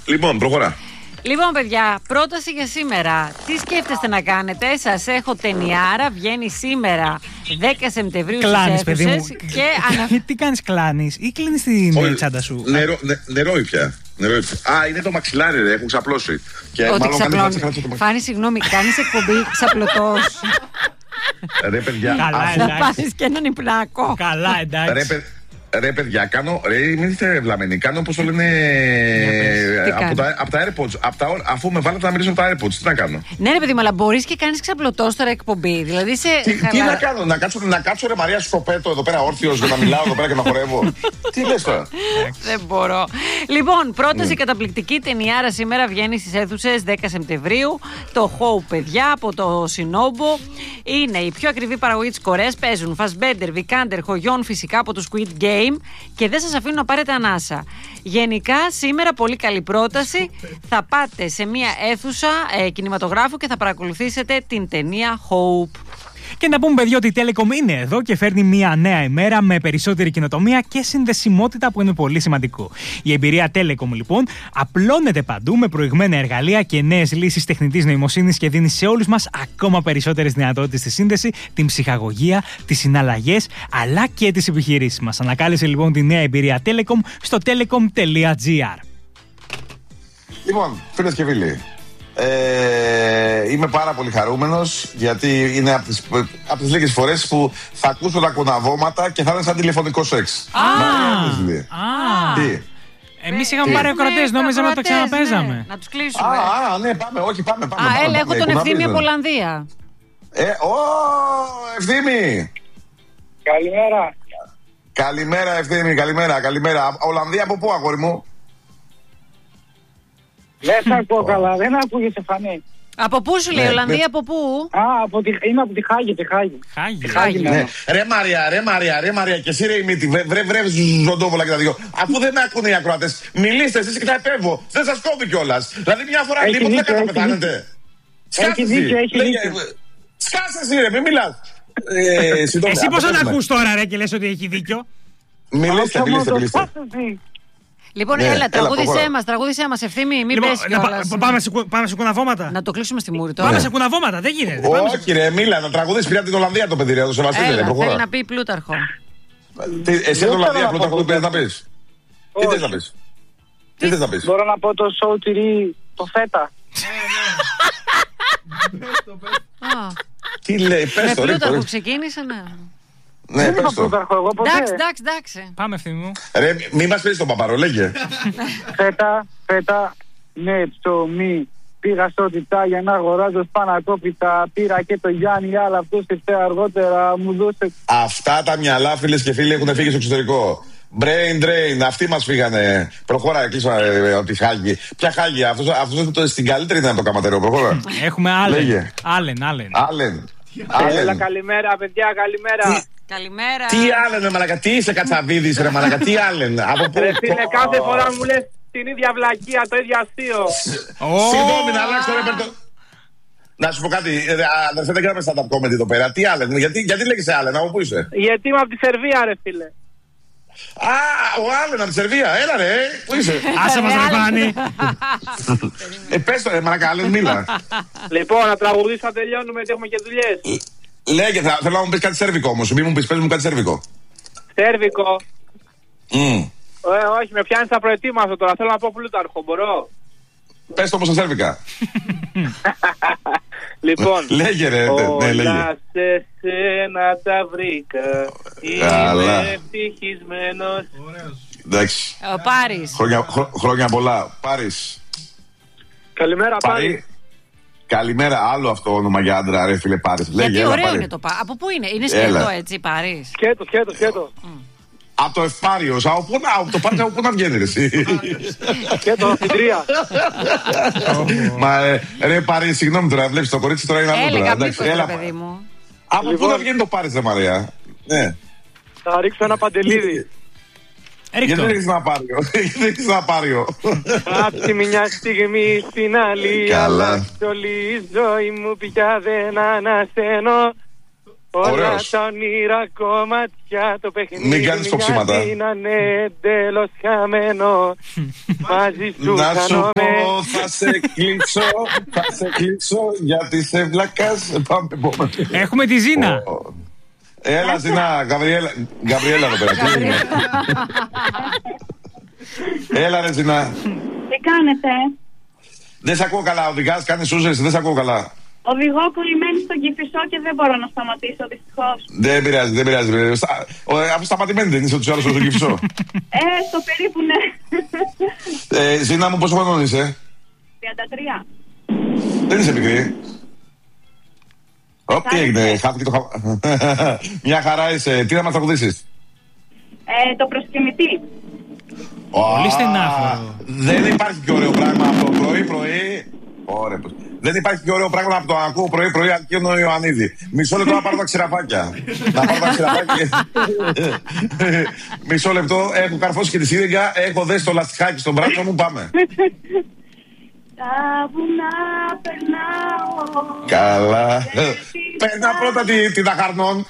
Λοιπόν, προχωρά. Λοιπόν, παιδιά, πρόταση για σήμερα. Τι σκέφτεστε να κάνετε? Σας έχω ταινιάρα. Βγαίνει σήμερα 10 Σεπτεμβρίου στις αίθουσες. Τι κάνεις, κλάνεις ή κλείνεις την τσάντα σου? Νερό πια. Α, είναι το μαξιλάρι, ρε, έχουν ξαπλώσει. Ότι ξαπλώνει. Φάνη, συγγνώμη, κάνεις εκπομπή ξαπλωτός? Ρε παιδιά, να πάρεις και έναν υπνάκο. Καλά, εντάξει. Ρε παιδιά, μην είστε βλαμμένοι. Κάνω όπως το λένε από τα AirPods. Αφού με βάλατε να μιλήσω από τα AirPods, τι να κάνω? Ναι, ρε παιδί μου, αλλά μπορείς και κάνεις ξαπλωτός τώρα εκπομπή. Δηλαδή τι να κάνω, να κάτσω ρε Μαρία στο πέτο εδώ πέρα όρθιος για να μιλάω εδώ πέρα και να χορεύω? Τι λες τώρα? Δεν μπορώ. Λοιπόν, πρόταση καταπληκτική ταινιάρα σήμερα βγαίνει στις αίθουσες 10 Σεπτεμβρίου. Το Hope, παιδιά, από το Σινόμπο. Είναι η πιο ακριβή παραγωγή της Κορέας. Παίζουν Φασμπέντερ, Βικάντερ, Χογιόν φυσικά από το Squid Game. Και δεν σας αφήνουν να πάρετε ανάσα. Γενικά σήμερα πολύ καλή πρόταση. Θα πάτε σε μια αίθουσα κινηματογράφου και θα παρακολουθήσετε την ταινία Hope. Και να πούμε, παιδιά, ότι η Telecom είναι εδώ και φέρνει μια νέα ημέρα με περισσότερη καινοτομία και συνδεσιμότητα, που είναι πολύ σημαντικό. Η εμπειρία Telecom, λοιπόν, απλώνεται παντού με προηγμένα εργαλεία και νέες λύσεις τεχνητής νοημοσύνης και δίνει σε όλους μας ακόμα περισσότερες δυνατότητες στη σύνδεση, την ψυχαγωγία, τις συναλλαγές αλλά και τις επιχειρήσεις μας. Ανακάλυψε λοιπόν τη νέα εμπειρία Telecom στο telecom.gr. Λοιπόν, φίλες και φίλοι, είμαι πάρα πολύ χαρούμενος, γιατί είναι από τις λίγες φορές που θα ακούσω τα κοναβώματα και θα είναι σαν τηλεφωνικό σεξ. Εμείς είχαμε πάρει ακροατές, νόμιζαμε ότι το ξαναπέζαμε. Να τους κλείσουμε. Ναι, πάμε. Έλα, έχω τον Ευθύμη από Ολλανδία. Ευθύμη! Καλημέρα, Ευθύμη, καλημέρα. Ολλανδία από πού, αγόρι μου? Δεν σε ακούω καλά, δεν ακούγεσαι, Φανή. Από πού σου λέει, Ολλανδία, από πού? Είμαι από τη Χάγη. Ναι. Ρε Μαρία, και εσύ ρε η μύτη, βρε ζωντόβολα και τα δυο. Αφού δεν ακούνε οι ακροατές, μιλήστε εσείς και τα επέμβω. Δεν σας κόβει κιόλας. Δηλαδή μια φορά λίγο δεν καταπετάνετε. Έχει δίκιο. Σκάσε εσύ ρε, μην μιλάς. Εσύ πώς να ακούς τώρα ρε και λες ότι έχει δίκιο? Μιλήστε. Λοιπόν, έλα, τραγούδισέ μας, Ευθύμη, μην πες κιόλας. Πάμε σε κουναβώματα. Να το κλείσουμε στη μούρη τώρα. Πάμε σε κουναβώματα, δεν γίνεται. Όχι ρε, μίλα, να τραγουδήσεις πήρε από την Ολλανδία το παιδί, ρε, το Σεβαστήλη, ρε, προχωρά. Θέλει να πει Πλούταρχο. Εσύ από την Ολλανδία, Πλούταρχο, δεν πήρες να πεις? Τι θες να πεις? Μπορώ να πω το σοου τυρί, το φέτα. Τι λέει, πες το, με Πλούταρχο ξεκίνησε, ναι. Ναι, πες το. Εντάξει. Πάμε, Ευθύμη μου. Ρε, μη μας πεις τον παπαρό, λέγε. Φέτα, ναι, ψωμί. Πήγα στο Τιτά για να αγοράζω σπανακόπιτα. Πήρα και το Γιάννη, αλλά αυτό ήρθε αργότερα. Μου δώσε. Αυτά τα μυαλά, φίλες και φίλοι, έχουν φύγει στο εξωτερικό. Brain drain, αυτοί μας φύγανε. Προχώρα, κλείσμα τη Χάγη. Ποια Χάγη, αυτός στην καλύτερη ήταν το καματερό. Προχώρα. Έχουμε Άλεν. Έλα, καλημέρα, παιδιά, καλημέρα. Καλημέρα. Τι Άλεν, μαλακα, τι είσαι Κατσαβίδης, ρε μαλακα, τι Άλεν. Ρε φίλε, κάθε φορά μου λες την ίδια βλακεία, το ίδιο αστείο. Συγγνώμη, να αλλάξω το ρεπερτο. Να σου πω κάτι, αδερφέ, δεν κάνουμε stand-up comedy εδώ πέρα. Τι Άλεν, γιατί λέγεσαι Άλεν, από πού είσαι? Γιατί είμαι από τη Σερβία, ρε φίλε. Ο Άλεν από τη Σερβία, έλα ρε, πού είσαι? Άσε μας να πάνει. Πες το ρε μαλακα, Άλεν, μίλα. Λοιπόν, να τραγουδήσω, τελειώνουμε, γιατί έχουμε και δουλειές. Λέγε, θέλω να μου πεις κάτι σέρβικο όμως, μη μου πεις, πες μου κάτι σέρβικο. Σέρβικο. Όχι, με πιάνεις απροετοίμαστο τώρα, θέλω να πω Πλούταρχο, μπορώ? Πες το όμως στα σέρβικα. Λοιπόν, λέγε ρε, ναι, λέγε. Όλα σε σένα τα βρήκα, είμαι ευτυχισμένος. Εντάξει. Ο Πάρης. Χρόνια πολλά, Πάρης. Καλημέρα, Πάρη. Καλημέρα, άλλο αυτό όνομα για άντρα, ρε φίλε, Πάρης. Γιατί ωραίο είναι το Πάρης. Από πού είναι, είναι σκέτο έτσι, Πάρης? Σκέτο. Από το Ευπάριος, από το Πάρης, από πού να βγαίνει ρε εσύ? Σκέτο, στην Τρία. Μα ρε Πάρη, συγγνώμη τώρα, βλέπεις το κορίτσι τώρα είναι άλλο τώρα. Έλεγα μήπως ρε παιδί μου. Από πού να βγαίνει το Πάρης ρε Μαρία? Θα ρίξω ένα παντελίδι. Γιατί δεν έχεις να πάριο? Απ' τη μια στιγμή στην άλλη, καλά. όλη η ζωή μου πια δεν ανασταίνω. Όλα τα όνειρα κομμάτια, το παιχνίδι. Μην κάνεις κοψίματα. Είναι εντελώς χαμένο. Μαζί σου να σου χάνομαι. πω, θα σε κλείξω γιατί σε βλακάς. Πάμε επόμενο. Έχουμε τη Ζήνα. Έλα Ζήνα, Γκαμπριέλα εδώ πέρα. Έλα ρε Ζήνα. Τι κάνετε? Δεν σ' ακούω καλά, οδηγάς, κάνεις σούζες, δεν σ' ακούω καλά. Οδηγώ κολλημένη στον Κηφισό και δεν μπορώ να σταματήσω, δυστυχώς. Δεν πειράζει. Αφού σταματημένη δεν είσαι ούτως ή άλλως στον Κηφισό. Στο περίπου ναι. Ζήνα μου, πόσο χρόνο είσαι? 33. Δεν είσαι μικρή. Τι έγινε, χάθηκε το Μια χαρά είσαι. Τι να μας τραγουδήσεις? Το προσκυνητή. Πολύ στενάχωρο. Δεν υπάρχει πιο ωραίο πράγμα από το πρωί. Ωραία. Δεν υπάρχει πιο ωραίο πράγμα από το να ακούω πρωί Αλκίνο Ιωαννίδη. Μισό λεπτό να πάρω τα ξηραφάκια. Μισό λεπτό, έχω καρφώσει και τη σύριγγα, έχω δέσει το λαστιχάκι στον μπράτσο μου, πάμε. Τα βουνά περνάω. Καλά. Παίρνα πρώτα τη Δαχαρνών.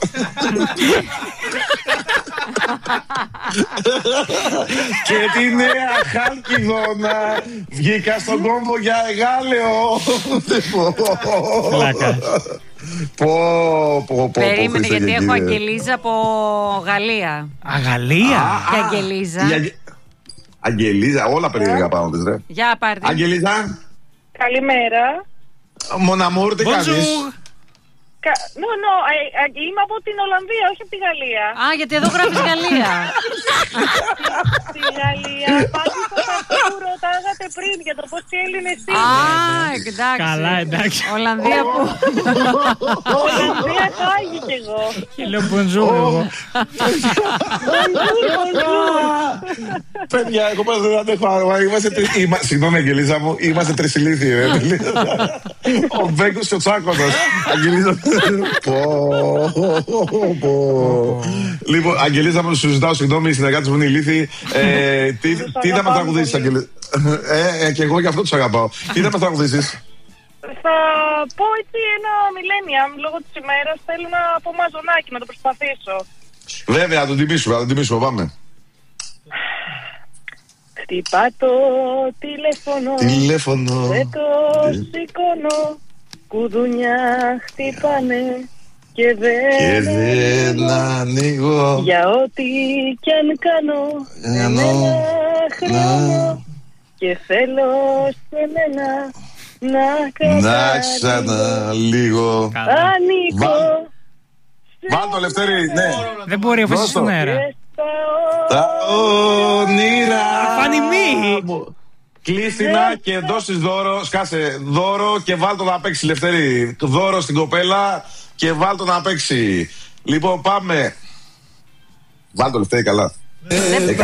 Και τη νέα Χαλκιδόνα. Βγήκα στον κόμβο για εγάλεο. Περίμενε γιατί έχω Αγγελίζα από Γαλλία. Γαλλία. Και Αγγελίζα. Αγγελίζα, όλα περίεργα πάνω της ρε. Για πάρτι. Αγγελίζα. Καλημέρα. Μοναμούρ, τι κάνεις? Είμαι από την Ολλανδία, όχι από τη Γαλλία. Α, γιατί εδώ γράφεις Γαλλία. Στη Γαλλία, πάλι αυτό που ρωτάγατε πριν για το πώς οι Έλληνες είναι. Εντάξει. Καλά, εντάξει. Ολλανδία που. Ολλανδία Χάγη κι εγώ. Και λέω bonjour εγώ. Παιδιά, εγώ δεν αντέχω. Συγγνώμη, Αγγελίζα μου, είμαστε τρισιλίθιοι. Ο Μπέγκος και ο Τσάκωνας. Αγγελίζα. Λοιπόν, Αγγελίζα μου, σου ζητάω συγγνώμη, οι συνεργάτες μου είναι ηλίθιοι. Τι θα μας τραγουδήσεις, Αγγελίζα? Και εγώ γι' αυτό τους αγαπάω. Τι θα μας τραγουδήσεις? Θα πω έτσι ένα millennium λόγω της ημέρας. Θέλω να πω μαζονάκι, να το προσπαθήσω. Βέβαια, να τον τιμήσουμε, πάμε. Χτυπά το τηλέφωνο. Δεν το σηκώνω. Κουδουνιά χτυπάνε και δεν ανοίγω. Για ό,τι κι αν κάνω ένα χρόνο. Και θέλω σε μένα να ξαναλίγω. Ανοίγω. Βάλ' το Λευτέρη, ναι. Δεν μπορεί, αφού είσαι στον αέρα. Τα όνειρα. Φανημή. Κλείστηνα και δώσεις δώρο, σκάσε δώρο και βάλ' το να παίξει, Λευτέρη. Δώρο στην κοπέλα και βάλ' το να παίξει. Λοιπόν, πάμε. Βάλ' το Λευτέρη καλά.